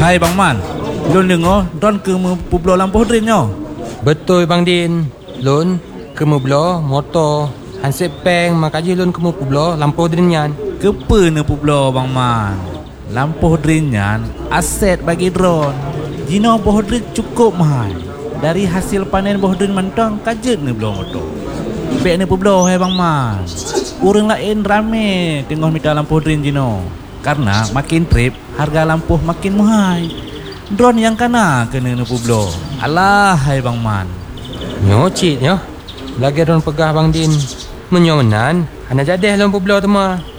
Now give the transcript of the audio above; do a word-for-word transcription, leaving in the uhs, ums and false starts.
Hai Bang Man, Lun dengar drone ke Pueblo lampu Hudrin nyo. Betul Bang Din. Lun ke Pueblo motor hansip peng makaji lun ke Pueblo lampu Hudrin yan. Kepa ne Pueblo Bang Man. Lampu Hudrin yan aset bagi drone. Jino Hudrin cukup mahal. Dari hasil panen Hudrin mentang kajet ne belum motor. Bek ne Pueblo hai Bang Man. Orang lain rame tengok minta lampu Hudrin Jino. Karena makin trip harga lampu makin mahal. Drone yang kena kena ne Pueblo. Alah hai Bang Man. Nyocit nyo. Lagi drone pegah Bang Din. Menyonan, ana jadi dalam Pueblo tu mah.